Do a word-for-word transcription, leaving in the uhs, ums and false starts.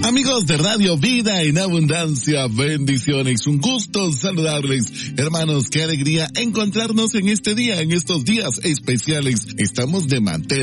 Amigos de Radio Vida en Abundancia, bendiciones, un gusto saludarles. Hermanos, qué alegría encontrarnos en este día, en estos días especiales. Estamos de mantel